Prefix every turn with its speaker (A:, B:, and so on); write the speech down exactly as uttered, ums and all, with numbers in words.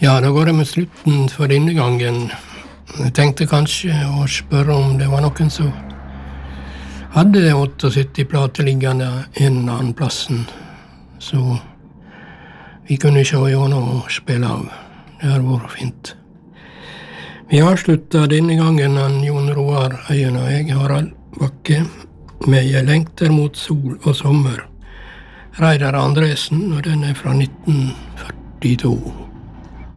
A: Ja, da går det med slutten for denne gangen. Jeg tenkte kanskje å spørre om det var noen som hadde syttiåtte plater liggende en eller annen plassen, så vi kunne se gjennom og spille av. Det har vært fint. Vi avslutta denne gangen han Jon Roar Øyen og jeg, Harald Bakke, med Jeg lengter mot sol og sommer. Reidar Andresen, og den er fra nitten førtito.